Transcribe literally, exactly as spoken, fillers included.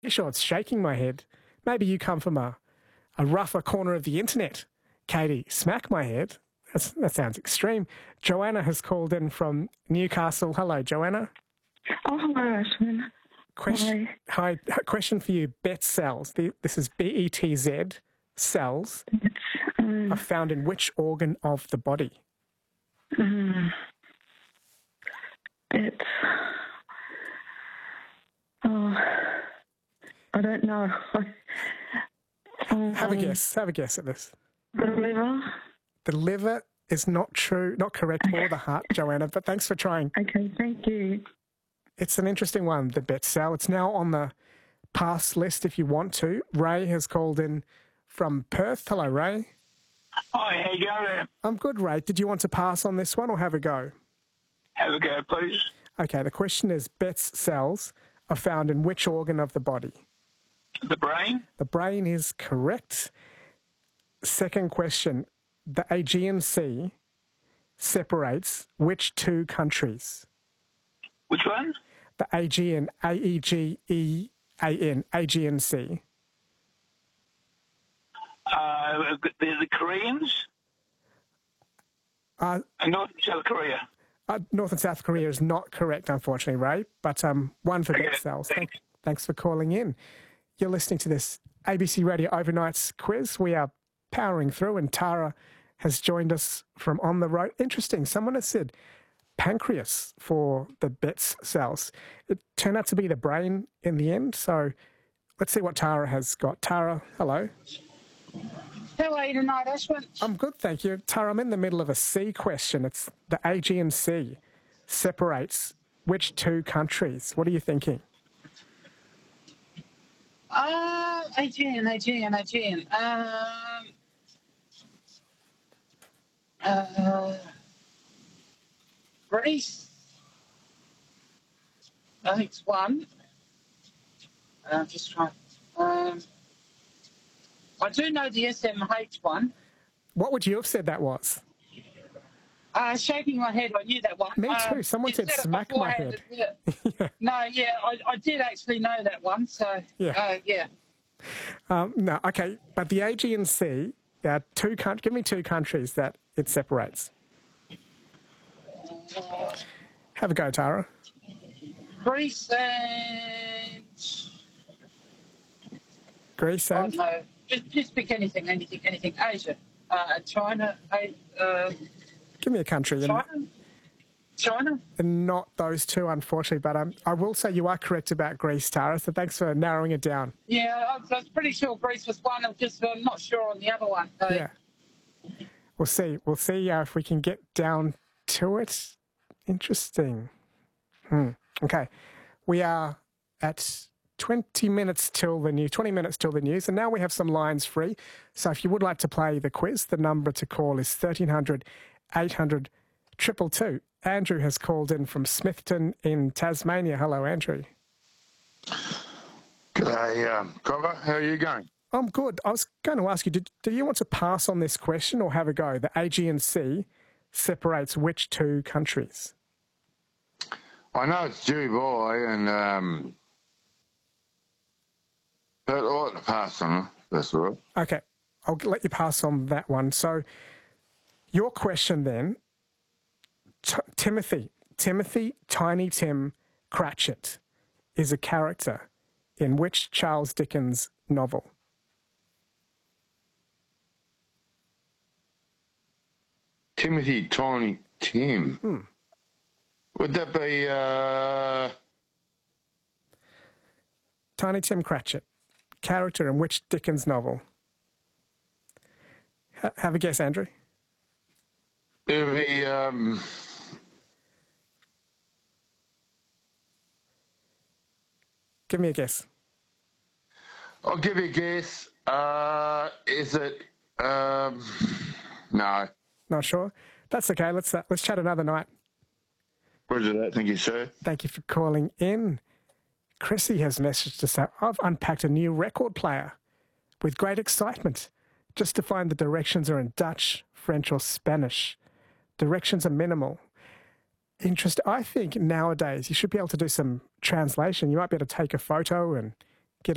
Sure, it's shaking my head. Maybe you come from a, a rougher corner of the internet. Katie, smack my head. That's, that sounds extreme. Joanna has called in from Newcastle. Hello, Joanna. Oh, hello, Ashwin. Question, hi. hi. Question for you. Bet cells. The, this is B E T Z cells It's, um, are found in which organ of the body? um, it's, oh, I don't know. um, Have a guess. Have a guess at this. The liver. The liver is not true, not correct, or the heart, Joanna, but thanks for trying. Okay, thank you. It's an interesting one, the bet cell. It's now on the pass list if you want to. Ray has called in from Perth. Hello, Ray. Hi, how you going? I'm good, Ray. Did you want to pass on this one or have a go? Have a go, please. Okay, the question is, Bet's cells are found in which organ of the body? The brain? The brain is correct. Second question, the Aegean Sea separates which two countries? Which one? The Aegean, A E G E A N, Aegean Sea. Uh, the, the Koreans? Uh, And North and South Korea. uh, North and South Korea is not correct, unfortunately, Ray, but um, one for Okay, Bet cells. thanks. Thank, thanks for calling in. You're listening to this A B C Radio Overnights quiz. We are powering through, and Tara has joined us from on the road. Interesting. Someone has said pancreas for the Bet's cells. It turned out to be the brain in the end. So let's see what Tara has got. Tara, hello. How are you tonight, Ashwin? I'm good, thank you. Tara, I'm in the middle of a sea question. It's the Aegean Sea separates which two countries? What are you thinking? Uh, Aegean, Aegean, Aegean. Um, uh, Greece. I think it's one. I'm just trying. Um, I do know the S M H one. What would you have said that was? Uh, shaking my head, I knew that one. Me too. Um, Someone you said it smack my beforehand, head. yeah. No, yeah, I, I did actually know that one. So, Yeah. uh, yeah. Um, no, okay, but the Aegean Sea, there are two coun- give me two countries that it separates. Have a go, Tara. Greece and Greece I and don't know. Just, just pick anything, anything, anything. Asia, uh, China, uh, give me a country. And, China, China. and not those two, unfortunately, but um, I will say you are correct about Greece, Tara, so thanks for narrowing it down. Yeah, I was, I was pretty sure Greece was one. I'm just uh, not sure on the other one. So. Yeah. We'll see. We'll see uh, if we can get down to it. Interesting. Hmm. Okay. We are at twenty minutes till the news, twenty minutes till the news, and now we have some lines free. So if you would like to play the quiz, the number to call is thirteen hundred, eight hundred, two two two. Andrew has called in from Smithton in Tasmania. Hello, Andrew. G'day, um, Cobber. How are you going? I'm good. I was going to ask you, did, do you want to pass on this question or have a go? The Aegean Sea separates which two countries? I know it's Dewey Boy, and um, but I ought to pass on it. That's all right. Okay, I'll let you pass on that one. So your question then, T- Timothy, Timothy Tiny Tim Cratchit is a character in which Charles Dickens novel? Timothy Tiny Tim. Hmm. Would that be? Uh, Tiny Tim Cratchit, character in which Dickens novel? H- have a guess, Andrew. it would be. Um, Give me a guess. I'll give you a guess. Uh, is it? Um, no. Not sure. That's okay. Let's uh, let's chat another night. Roger that. Thank you, sir. Thank you for calling in. Chrissy has messaged us out. I've unpacked a new record player with great excitement just to find the directions are in Dutch, French or Spanish. Directions are minimal. Interest. I think nowadays you should be able to do some translation. You might be able to take a photo and